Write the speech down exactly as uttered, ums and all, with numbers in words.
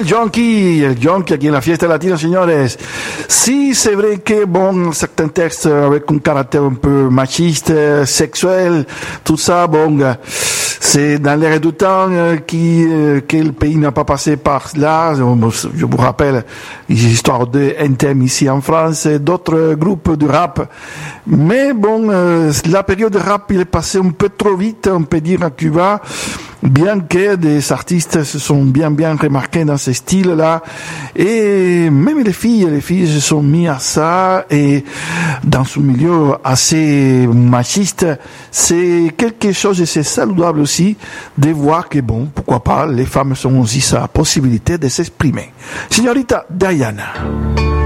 el Junkie, el Junkie aquí en la fiesta latina, señores. Sí, c'est vrai que, bon, certains textes avec un caractère un peu machiste, sexuel, tout ça, bon, c'est dans l'air du temps qui, que le pays n'a pas passé par là. Je vous rappelle l'histoire de N T M ici en France et d'autres groupes de rap. Mais bon, la période de rap, il est passé un peu trop vite, on peut dire, à Cuba. Bien que des artistes se sont bien bien remarqués dans ce style-là, et même les filles, les filles se sont mis à ça, et dans ce milieu assez machiste, c'est quelque chose, et c'est saludable aussi, de voir que bon, pourquoi pas, les femmes ont aussi sa possibilité de s'exprimer. Signorita Diana.